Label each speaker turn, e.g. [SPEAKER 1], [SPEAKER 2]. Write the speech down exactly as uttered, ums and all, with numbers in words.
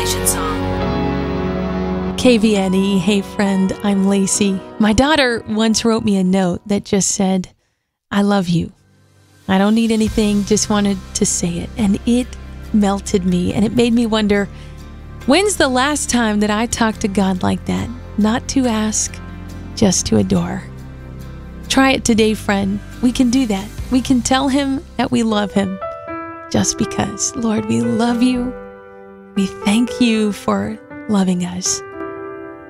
[SPEAKER 1] Salvation Song.
[SPEAKER 2] K V N E, hey friend, I'm Lacey. My daughter once wrote me a note that just said, I love you. I don't need anything, just wanted to say it. And it melted me, and it made me wonder, when's the last time that I talked to God like that? Not to ask, just to adore. Try it today, friend. We can do that. We can tell him that we love him just because. Lord, we love you. We thank you for loving us.